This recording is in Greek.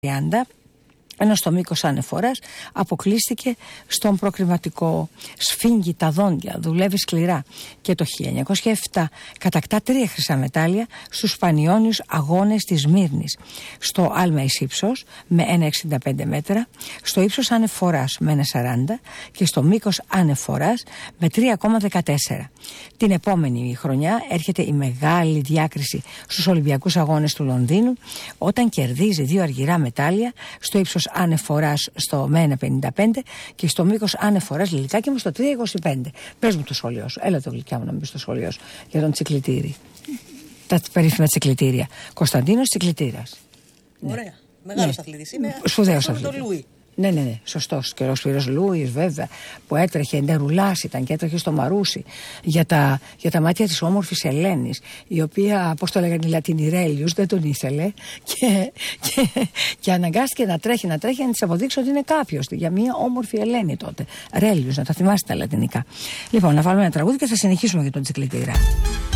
30, ενώ στο μήκος ανεφοράς αποκλείστηκε στον προκριματικό. Σφίγγει τα δόντια, δουλεύει σκληρά και το 1907 κατακτά 3 χρυσά μετάλλια στους Πανιώνιους Αγώνες της Μύρνης, στο άλμα εις ύψος με 1,65 μέτρα, στο ύψος ανεφοράς με 1,40 και στο μήκος ανεφοράς με 3,14. Την επόμενη χρονιά έρχεται η μεγάλη διάκριση στους Ολυμπιακούς Αγώνες του Λονδίνου, όταν κερδίζει 2 αργυρά μετάλλια στο ύψος ανεφοράς με 1,55 και στο μήκος ανεφοράς, Λιλικάκι μου, στο 3,25. Πες μου το σχόλιο σου. Έλα το γλυκιά μου να μπει στο σχόλιο σου για τον Τσικλητήρη. Τα περίφημα Τσικλητήρια. Κωνσταντίνος Τσικλητήρας. Ωραία. Ναι. Μεγάλος αθλητής είναι. Σπουδαίος αθλητής. Τον Λούι. Ναι, σωστός. Και ο Σπύρος Λούις, βέβαια, που έτρεχε, ντερουλάς ήταν και έτρεχε στο Μαρούσι για τα μάτια της όμορφης Ελένης, η οποία, πώς το λέγανε οι Λατινοί, Ρέλιους, δεν τον ήθελε και αναγκάστηκε να τρέχει να της αποδείξει ότι είναι κάποιος, για μια όμορφη Ελένη τότε. Ρέλιους, να τα θυμάστε τα λατινικά. Λοιπόν, να βάλουμε ένα τραγούδι και θα συνεχίσουμε για τον Τσικλητήρα.